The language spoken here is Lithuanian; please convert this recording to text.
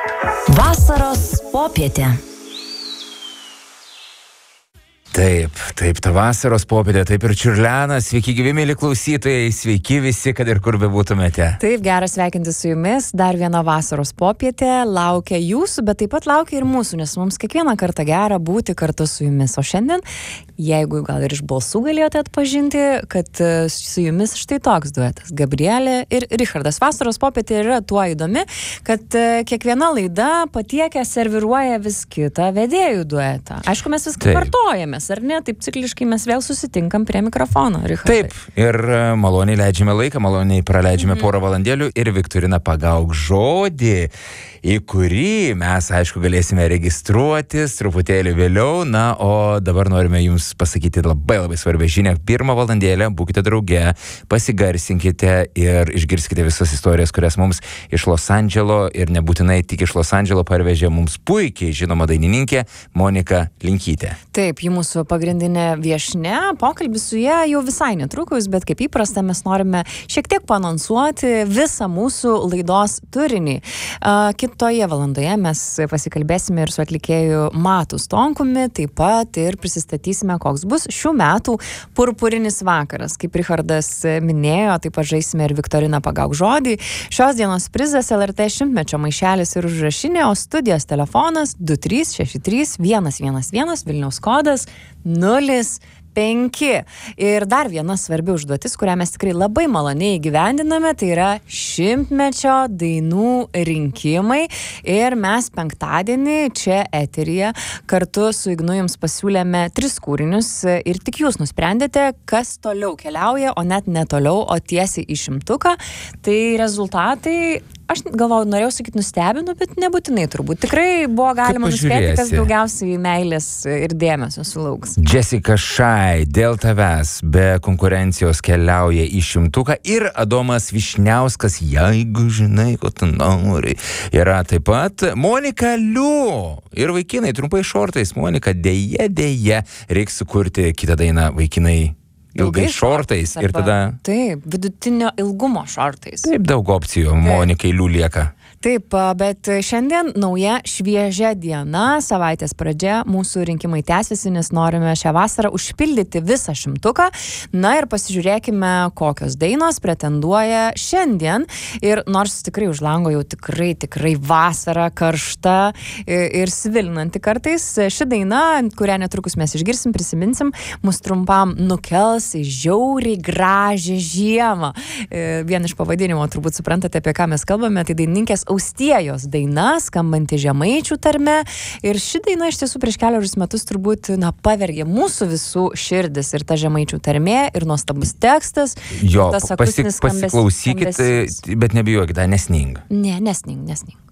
Vasaros popietė. Taip, ta vasaros popietė, taip ir čiurlena. Sveiki gyvi, mėly klausytojai, sveiki visi, kad ir kur bebūtumėte. Taip, geras sveikinti su jumis. Dar viena vasaros popietė laukia jūsų, bet taip pat laukia ir mūsų, nes mums kiekvieną kartą gera būti kartu su jumis. O šiandien, jeigu gal ir iš balsų galėjote atpažinti, kad su jumis štai toks duetas - Gabrielė ir Richardas. Vasaros popietė yra tuo įdomi, kad kiekviena laida patiekia serviruoja vis kitą vedėjų duetą. Aišku, mes viską kartojame. Ar ne? Taip cikliškai mes vėl susitinkam prie mikrofono, Richardai. Taip, ir maloniai leidžiame laiką, maloniai praleidžiame porą valandėlių ir Viktorina pagauk žodį, į kurį mes, aišku, galėsime registruotis truputėlį vėliau. Na, o dabar norime jums pasakyti labai svarbią žinią. Pirmą valandėlę būkite drauge, pasigarsinkite ir išgirskite visas istorijas, kurias mums iš Los Andželo ir nebūtinai tik iš Los Andželo parvežė mums puikiai žinoma dainininkė Monika Linkytė. Taip, ji mūsų pagrindinė viešnia, pokalbis su ja jau visai netrukus, bet kaip įprasta mes norime šiek tiek paanonsuoti visą mūsų laidos turinį. Kitoje valandoje mes pasikalbėsime ir su atlikėju Matu Stonkumi, taip pat ir prisistatysime, koks bus šių metų purpurinis vakaras. Kaip Richardas minėjo, taip pat žaisime ir Viktoriną pagauk žodį. Šios dienos prizas LRT šimtmečio maišelis ir užrašinė, o studijos telefonas 2363 111 Vilniaus kodas 05. Ir dar viena svarbi užduotis, kurią mes tikrai labai maloniai įgyvendiname, tai yra šimtmečio dainų rinkimai. Ir mes penktadienį čia eteryje kartu su Ignu jums pasiūlėme 3 kūrinius ir tik jūs nusprendėte, kas toliau keliauja, o net ne toliau, o tiesiai į 100. Tai rezultatai, aš galvoju, norėjau sakyti nustebino, bet nebūtinai turbūt. Tikrai buvo galima nuspėti, kas daugiausiai meilės ir dėmesio sulauks. Jessica Shy, dėl tavęs be konkurencijos keliauja į 100 ir Adomas Vyšniauskas, jeigu žinai, ko tu nori. Yra taip pat Monika Liu ir vaikinai trumpai šortais. Monika, dėja, reiks sukurti kitą dainą vaikinai ilgai šortais ir tada... Taip, vidutinio ilgumo šortais. Taip, daug opcijų Monikai Liu lieka. Taip, bet šiandien nauja šviežia diena, savaitės pradžia, mūsų rinkimai tęsiasi, nes norime šią vasarą užpildyti visą 100. Na ir pasižiūrėkime, kokios dainos pretenduoja šiandien. Ir nors tikrai už lango jau tikrai vasara karšta ir svilinanti kartais, ši daina, kurią netrukus mes išgirsim, prisiminsim, mus trumpam nukels į žiauriai gražią žiemą. Vien iš pavadinimo turbūt suprantate, apie ką mes kalbame, tai dainininkės Austėjos daina, skambanti žemaičių tarme. Ir ši daina iš tiesų prieš keliarius metus turbūt pavergė mūsų visų širdis. Ir ta žemaičių tarmė, ir nuostabus tekstas. Jo, pasiklausykit, bet nebijokit, nesning. Ne, nesning.